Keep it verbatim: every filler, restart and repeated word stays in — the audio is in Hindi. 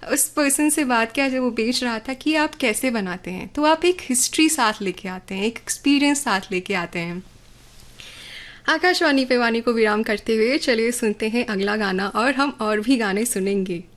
उस पर्सन से बात किया जब वो बेच रहा था कि आप कैसे बनाते हैं, तो आप एक हिस्ट्री साथ लेके आते हैं, एक एक्सपीरियंस साथ लेके आते हैं। आकाशवाणी पे वाणी को विराम करते हुए चलिए सुनते हैं अगला गाना, और हम और भी गाने सुनेंगे।